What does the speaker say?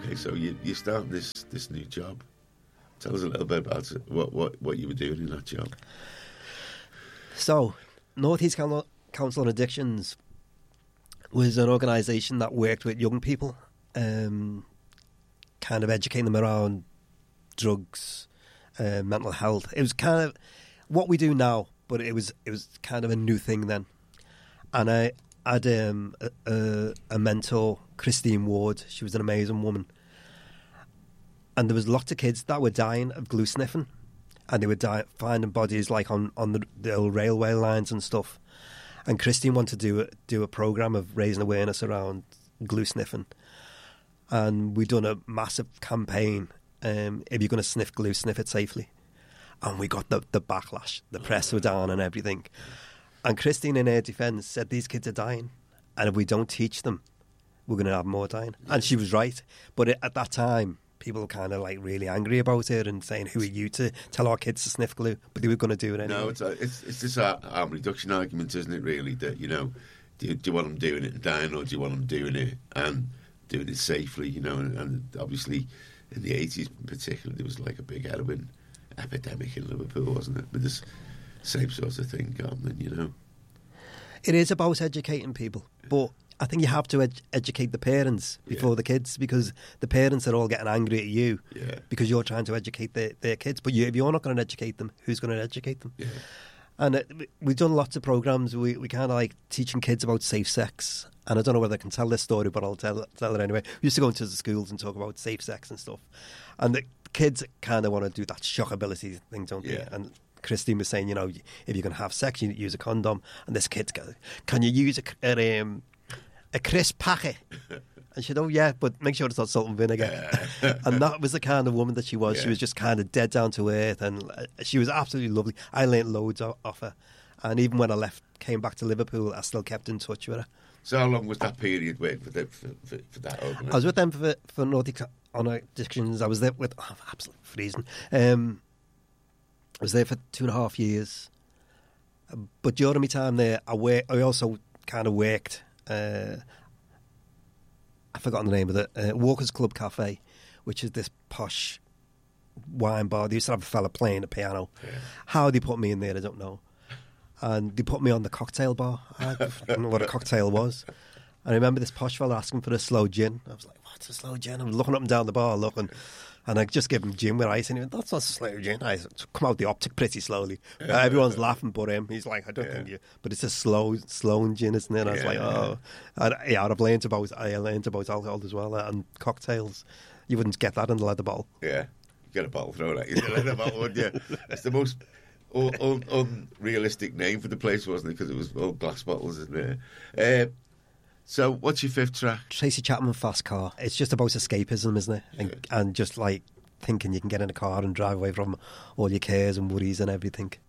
Okay, so you start this new job. Tell us a little bit about what you were doing in that job. So, North East Council on Addictions was an organisation that worked with young people, kind of educating them around drugs, mental health. It was kind of what we do now, but it was kind of a new thing then. And I had a mentor, Christine Ward. She was an amazing woman. And there was lots of kids that were dying of glue sniffing. And they were finding bodies like on the old railway lines and stuff. And Christine wanted to do a programme of raising awareness around glue sniffing. And we'd done a massive campaign. If you're going to sniff glue, sniff it safely. And we got the backlash. The press were down and everything. And Christine, in her defence, said these kids are dying. And if we don't teach them, we're going to have more dying. And she was right. But at that time, people were kind of like really angry about it and saying, who are you to tell our kids to sniff glue? But they were going to do it anyway. No, it's this harm reduction argument, isn't it, really? That, do you want them doing it and dying, or do you want them doing it and doing it safely, And obviously, in the 80s in particular, there was like a big heroin epidemic in Liverpool, wasn't it? But this same sort of thing going on, It is about educating people, but I think you have to educate the parents before the kids, because the parents are all getting angry at you because you're trying to educate their kids. But if you're not going to educate them, who's going to educate them? Yeah. And we've done lots of programmes. We kind of like teaching kids about safe sex. And I don't know whether I can tell this story, but I'll tell it anyway. We used to go into the schools and talk about safe sex and stuff. And the kids kind of want to do that shockability thing, don't they? And Christine was saying, if you're going to have sex, you use a condom. And this kid's going, can you use a crisp packet? And she said, oh yeah, but make sure it's not salt and vinegar. And that was the kind of woman that she was. She was just kind of dead down to earth, and she was absolutely lovely. I learnt loads off her. And even when I came back to Liverpool, I still kept in touch with her. So how long was that period working for that organisation? I was with them for North East on Addictions. I was there with... Oh, absolutely freezing. I was there for 2.5 years. But during my time there, I also kind of worked... I've forgotten the name of it. Walker's Club Cafe, which is this posh wine bar. They used to have a fella playing the piano. Yeah. How they put me in there, I don't know. And they put me on the cocktail bar. I didn't know what a cocktail was. I remember this posh fella asking for a slow gin. I was like, what's a slow gin? I was looking up and down the bar, and I just give him gin with ice. And he went, that's not a slow gin. I come out the optic pretty slowly. Everyone's laughing but him. He's like, I don't think you... But it's a slow gin, isn't it? And I was like, oh. I've learned about alcohol as well, and cocktails. You wouldn't get that in the leather bottle. Yeah. You get a bottle thrown at you in the leather bottle, wouldn't you? It's the most unrealistic name for the place, wasn't it? Because it was all glass bottles, isn't it? So, what's your fifth track? Tracy Chapman, Fast Car. It's just about escapism, isn't it? And just like thinking you can get in a car and drive away from all your cares and worries and everything.